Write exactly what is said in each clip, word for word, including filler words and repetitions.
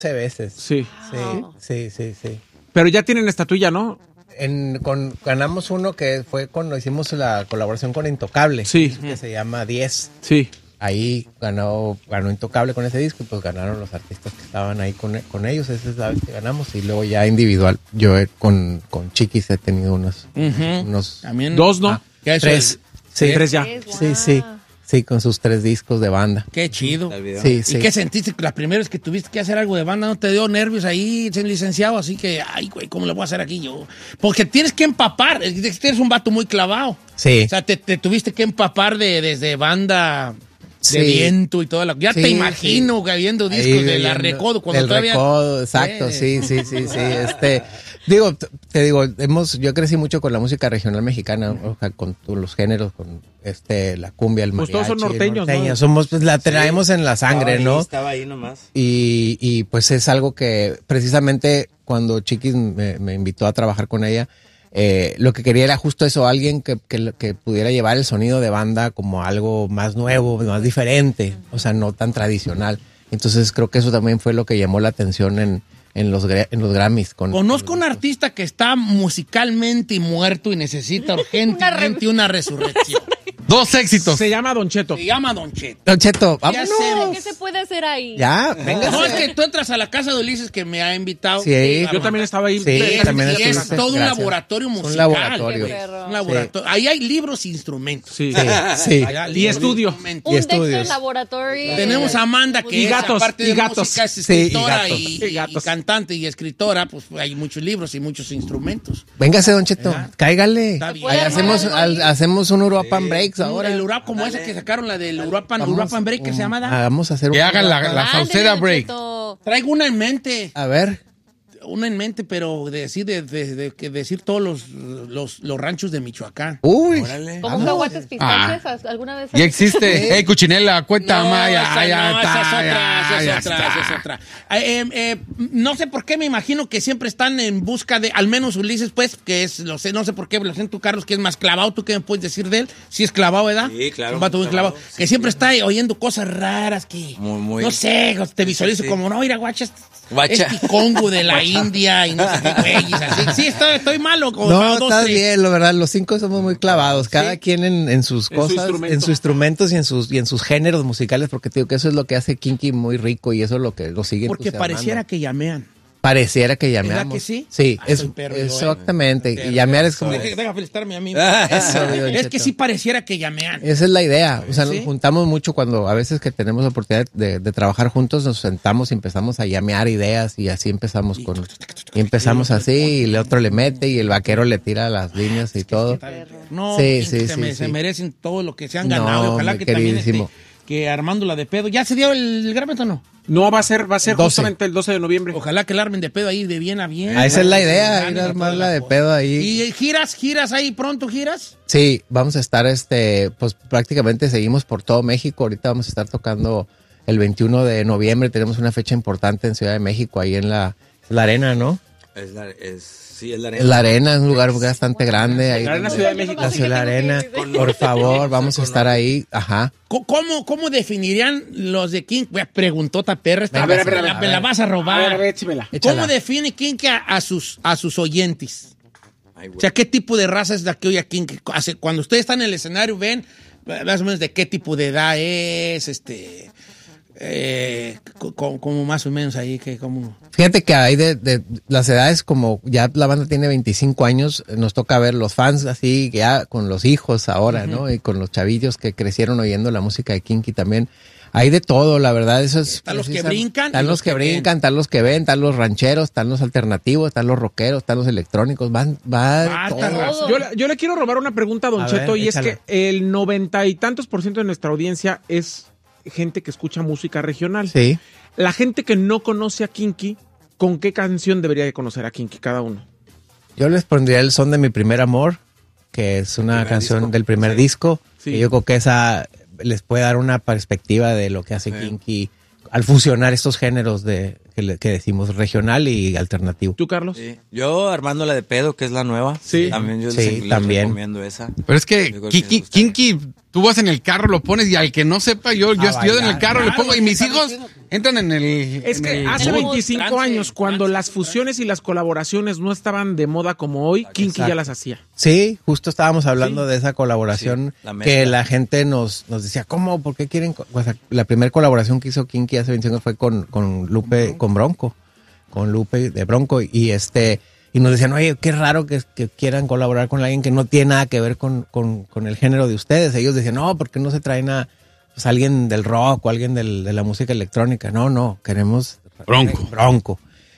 veces. Sí. Sí, sí, sí, sí. Pero ya tienen estatuilla, ¿no? En, con, ganamos uno que fue cuando hicimos la colaboración con Intocable. Sí. Que se llama diez. Sí. Ahí ganó, ganó Intocable con ese disco y pues ganaron los artistas que estaban ahí con, con ellos. Esa es la vez que ganamos. Y luego ya individual. Yo he, con, con Chiquis he tenido unos... Uh-huh. unos También. Dos, ¿no? Ah, ¿Qué tres. Sí, Tres ya. Tres, sí, wow. sí. Sí, con sus tres discos de banda. Qué chido. Sí, ¿Y sí. qué sentiste la primera vez que tuviste que hacer algo de banda? ¿No te dio nervios ahí, ser licenciado? Así que, ay, güey, ¿cómo lo voy a hacer aquí yo? Porque tienes que empapar. Eres un vato muy clavado. Sí. O sea, te, te tuviste que empapar de, desde banda Sí. de viento y todo. La, ya Sí, te imagino sí. que habiendo discos Ahí de la viendo Recodo. Cuando del todavía... Recodo, exacto, Eh. sí, sí, sí, sí. Este, digo, t- te digo, hemos, yo crecí mucho con la música regional mexicana, o sea, con todos los géneros, con este, la cumbia, el Pues mariachi. todos son norteños, el norteño. ¿no? Somos, pues la traemos en la sangre, Estaba ahí, ¿no? Estaba ahí nomás. Y, y pues es algo que precisamente cuando Chiquis me, me invitó a trabajar con ella, eh, lo que quería era justo eso, alguien que, que, que pudiera llevar el sonido de banda como algo más nuevo, más diferente, o sea, no tan tradicional. Entonces creo que eso también fue lo que llamó la atención en, en, los, gra- en los Grammys. Con, Conozco con un artista que está musicalmente muerto y necesita urgentemente una resurrección. Dos éxitos. Se llama Don Cheto. Se llama Don Cheto. Don Cheto, Ya vámonos. sé. ¿Qué se puede hacer ahí? Ya, venga. No, es que tú entras a la casa de Ulises que me ha invitado. Sí. Yo también estaba ahí. Sí, Sí, también y es estuviste. todo un Gracias. laboratorio Un musical. laboratorio. Qué perro. Un laboratorio. Ahí hay libros e instrumentos. Sí. Sí, sí. Allá, Y libros estudio. instrumentos. Y Un estudios. Dexter Laboratory. Tenemos a Amanda, que Y es, gatos, aparte y de gatos. música, es Sí, y escritora gatos. y, Y gatos. y cantante y escritora. Pues hay muchos libros y muchos instrumentos. Véngase, Don Cheto, ¿Verdad? cáigale. Está bien. Ahí hacemos, al- hacemos un Uruapan Breaks ahora. El Urap, como esa que sacaron, la del Uruapan, Vamos, Uruapan Break, que se llama. ¿da? Vamos a hacer un Que hagan la, Uruapan. la Ándale, Sauceda Don Break. Cheto. Traigo una en mente. A ver. Una en mente, pero de decir, de, de- de- que decir todos los, los, los ranchos de Michoacán. Uy. ¿Como caguates pistaches? ¿Alguna vez? Ya existe. Hey, Cuchinela, cuenta No, Maya. esa ya no, está, esa es otra, ya, esa ya es otra, está. esa es otra. Eh, eh, eh, no sé por qué, me imagino que siempre están en busca de, al menos Ulises, pues, que es, lo sé, no sé por qué, lo sé tú, Carlos, que es más clavado. ¿Tú qué me puedes decir de él? Si es clavado, ¿verdad? Sí, claro, Un vato muy clavado, clavado. sí, que siempre sí. está ahí oyendo cosas raras que, Muy, muy- no sé, te visualizo sí. como, no, mira, guacha, es, Guacha. es Congo de la India y no sé qué güeyes, así. Sí, estoy, estoy malo. Como No, dos, está tres. bien, lo verdad, los cinco somos muy clavados, cada Sí. quien en, en sus En su cosas, instrumento. en sus instrumentos y en sus y en sus géneros musicales, porque te digo que eso es lo que hace Kinky muy rico y eso es lo que lo sigue Porque entusiasmando. pareciera que llamean. Pareciera que ¿Verdad llameamos. que sí? Sí, Ah, es, soy perro yo, ¿eh? exactamente. Perro. Y llamear es como... Deja, deja felicitarme a mí. Eso, Don es que Cheto. sí pareciera que llamean. Esa es la idea. O sea, ¿Sí? nos juntamos mucho cuando a veces que tenemos la oportunidad de, de trabajar juntos, nos sentamos y empezamos a llamear ideas y así empezamos con... Y empezamos así y el otro le mete y el vaquero le tira las líneas y todo. No, Sí, y sí, se, sí, me- sí. se merecen todo lo que se han No, ganado. Y ojalá mi que también queridísimo. este, que armándola de pedo. ¿Ya se dio el, el Grammy o no? No, va a ser, va a ser doce. justamente el doce de noviembre. Ojalá que la armen de pedo ahí de bien a bien. Ah, esa es la idea, Ganen ir a toda armarla la de cosa. pedo ahí. ¿Y giras, giras ahí pronto, giras? Sí, vamos a estar, este, pues prácticamente seguimos por todo México. Ahorita vamos a estar tocando el veintiuno de noviembre. Tenemos una fecha importante en Ciudad de México, ahí en la, la arena, ¿no? Es la, es, sí, es la Es la arena, es un lugar bastante grande. Ahí La Arena donde- Ciudad de México. La Ciudad Arena. Por favor, vamos a estar ahí. Ajá. ¿Cómo- ¿Cómo, cómo definirían los de King? Preguntota perra. Esta A ver, a ver, a ver, la, a me la ver. vas a A robar. ver, a ver, échemela. Échala. ¿Cómo define King a, a sus, a sus oyentes? Ay, güey. O sea, ¿qué tipo de raza es la que oye a King? Hace- Cuando ustedes están en el escenario, ven más o menos de qué tipo de edad es, este, eh, co- co- como más o menos ahí, que como... Fíjate que hay de, de las edades, como ya la banda tiene veinticinco años, nos toca ver los fans así, ya con los hijos ahora, ¿no? Y con los chavillos que crecieron oyendo la música de Kinky también. Hay de todo, la verdad, eso es... Están los que precisa- brincan y Están los los que que ven. brincan, están los que ven, están los rancheros, están los alternativos, están los rockeros, están los electrónicos, van, va de Basta, todo. raza. Yo, le- yo le quiero robar una pregunta a Don A Cheto ver, y échala. es que el noventa y tantos por ciento de nuestra audiencia es gente que escucha música regional. Sí. La gente que no conoce a Kinky, ¿con qué canción debería de conocer a Kinky cada uno? Yo les pondría el son de mi primer amor, que es una Primer canción disco. del primer disco. Sí. Y yo creo que esa les puede dar una perspectiva de lo que hace Kinky al fusionar estos géneros de que, le- que decimos regional y alternativo. ¿Tú, Carlos? Sí. Yo armando la de pedo, que es la nueva. Sí. Sí. También yo Sí, les, les también. recomiendo esa. Pero es que Yo creo que Kinky, les gustaría. Kinky tú vas en el carro, lo pones y al que no sepa, yo, yo, yo en el carro le pongo y mis hijos entran en el... Es en que el hace mood. veinticinco trance, años, cuando trance. las fusiones y las colaboraciones no estaban de moda como hoy, Kinky Exacto. ya las hacía. Sí, justo estábamos hablando de esa colaboración Sí, la mezcla. que la gente nos, nos decía, ¿cómo? ¿Por qué quieren? co-?" O sea, la primera colaboración que hizo Kinky hace veinticinco años fue con, con Lupe, con Bronco, con Lupe de Bronco y este... Y nos decían, oye, qué raro que, que quieran colaborar con alguien que no tiene nada que ver con, con, con el género de ustedes. Ellos decían, no, ¿por qué no se traen a pues, alguien del rock o alguien del, de la música electrónica? No, no, queremos... Bronco. Bronco.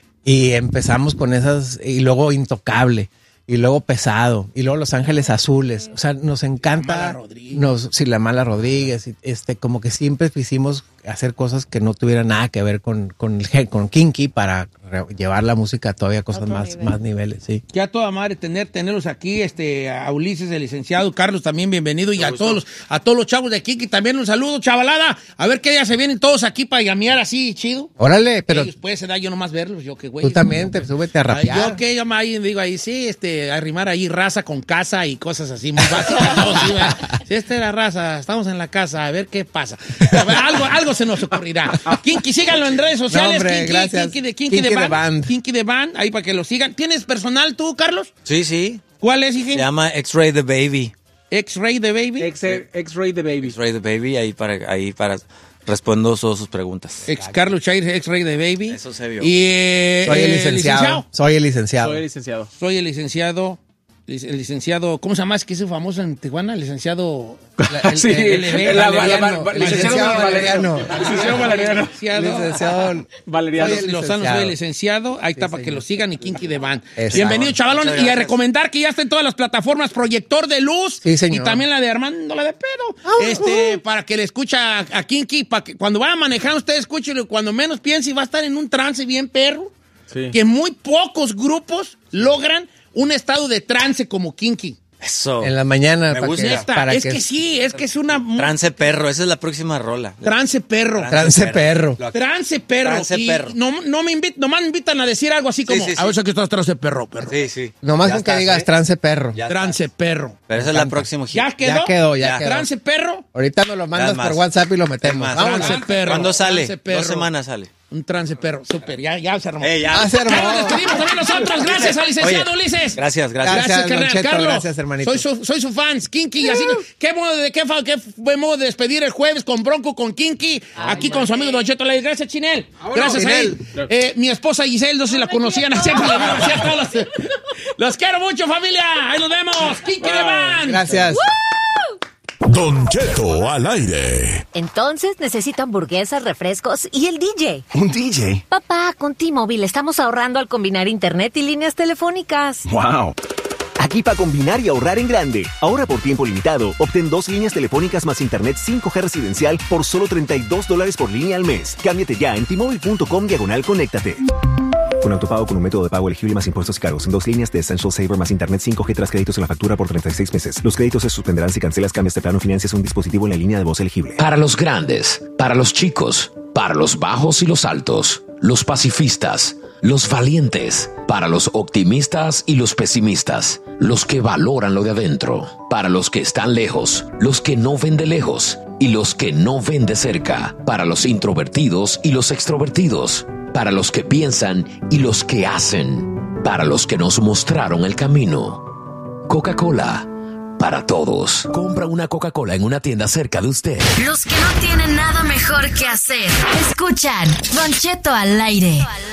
Y empezamos con esas, y luego Intocable, y luego Pesado, y luego Los Ángeles Azules. O sea, nos encanta... Mala Rodríguez. Nos, sí, La Mala Rodríguez. y, Este, como que siempre quisimos hacer cosas que no tuvieran nada que ver con, con, el, gen- con Kinky para re- llevar la música todavía a cosas Otro más, nivel. más niveles, sí. Ya toda madre tener, tenerlos aquí, este, a Ulises, el licenciado, Carlos también, bienvenido, y a todos los, a todos los chavos de Kinky también un saludo, chavalada. A ver qué día se vienen todos aquí para llamear así, chido. Órale, pero Ellos puede ser, yo nomás verlos, yo qué güey. tú también te súbete a Ay, rapear. yo que yo me ahí digo ahí, sí, este, arrimar ahí raza con casa y cosas así muy básicas. ¿No? Sí, ¿verdad? Si esta es la raza, estamos en la casa, a ver qué pasa. A ver, algo, algo se nos ocurrirá. Kinky, síganlo en redes sociales. No, hombre, Kinky, gracias. Kinky de Kinky, Kinky de de Band. Band. Kinky de Band, ahí para que lo sigan. ¿Tienes personal tú, Carlos? Sí, sí. ¿Cuál es, Se hijín? llama X-Ray the Baby. X-Ray the Baby. Ex- X-Ray the Baby. X-Ray the Baby, ahí para, ahí para respondo todas sus preguntas. Ex Carlos Chair, X-Ray the Baby. Eso se vio. Y eh, Soy el eh, licenciado. Soy el licenciado. Soy licenciado. Soy el licenciado. lic- El licenciado, ¿cómo se llama? Es que es famoso en Tijuana, el licenciado. La- el- Sí, el- el- la- la- la- Valeriano, la- el licenciado licenciado Valeriano. Valeriano. Licenciado Valeriano. Licenciado. Licenciado Valeriano. Soy el Lozano, soy licenciado. el licenciado. Ahí está Sí, para que señor. lo sigan y Kinky de Band. Exacto. Bienvenido, chavalones. Muchas Y a gracias. recomendar que ya está en todas las plataformas Proyector de Luz. Sí, señor. Y también la de Armando, la de Pedo. este, para que le escucha a Kinky, para que cuando vaya a manejar usted escúchelo. Cuando menos piense y va a estar en un trance bien perro. Sí. Que muy pocos grupos logran un estado de trance como Kinky. Eso. En la mañana. Me para gusta. que- Neta, para es que, sí, es que es una... Trance perro, esa es la próxima rola. Trance perro. Trance perro. Lo- Trance perro. Trance y perro. No, no me invit, nomás me invitan a decir algo así como, sí, sí. a ver si aquí estás trance perro, perro. Sí, sí. Nomás Ya con que estás, digas ¿eh? trance perro. Ya Trance estás. perro. Pero esa es la próxima hit. ¿Ya quedó? Ya quedó, ya Ya. quedó. Trance perro. Ahorita nos lo mandas Es más. por WhatsApp y lo metemos. Es más. Vámonos. Trance perro. ¿Cuándo sale? Trance perro. Dos semanas sale. Un trance perro. Súper, ya, ya se armó. Eh, ya. Ah, se armó. Ya nos despedimos también nosotros. Gracias al licenciado Oye, Ulises. Gracias, gracias. Gracias, Gracias, carnal. Don Cheto, Carlos. gracias, hermanito. Soy su, soy su fans, Kinky. Así que, qué modo de, qué, fa- qué buen modo de despedir el jueves con Bronco, con Kinky. Aquí con su amigo Don Cheto. Le gracias, Chinel. Gracias a él. Eh, mi esposa Giselle, no sé si la conocían. Siempre la veo, así a todos los, los quiero mucho, familia. Ahí nos vemos. Kinky de Van. Gracias. Don Cheto al aire. Entonces necesito hamburguesas, refrescos y el D J. ¿Un D J? Papá, con T-Mobile estamos ahorrando al combinar internet y líneas telefónicas. ¡Wow! Aquí para combinar y ahorrar en grande. Ahora por tiempo limitado, obtén dos líneas telefónicas más internet cinco G residencial por solo treinta y dos dólares por línea al mes. Cámbiate ya en T-Mobile.com diagonal conéctate. Con autopago con un método de pago elegible más impuestos y cargos. En dos líneas de Essential Saver más internet cinco G tras créditos en la factura por treinta y seis meses. Los créditos se suspenderán si cancelas, cambias de plano o financias un dispositivo en la línea de voz elegible. Para los grandes, para los chicos, para los bajos y los altos, los pacifistas, los valientes, para los optimistas y los pesimistas, los que valoran lo de adentro, para los que están lejos, los que no ven de lejos y los que no ven de cerca, para los introvertidos y los extrovertidos, para los que piensan y los que hacen, para los que nos mostraron el camino. Coca-Cola, para todos. Compra una Coca-Cola en una tienda cerca de usted. Los que no tienen nada mejor que hacer. Escuchan Don Cheto al aire.